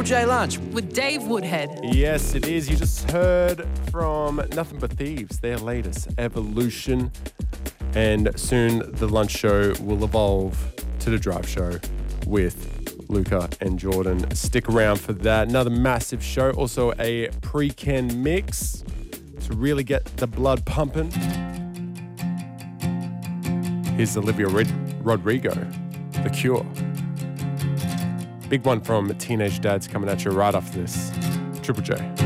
Triple J Lunch. With Dave Woodhead. Yes, it is. You just heard from Nothing But Thieves, their latest, Evolution. And soon the lunch show will evolve to the drive show with Luca and Jordan. Stick around for that. Another massive show. Also a pre-Ken mix to really get the blood pumping. Here's Olivia Rodrigo, The Cure. Big one from Teenage Dads coming at you right after this. Triple J.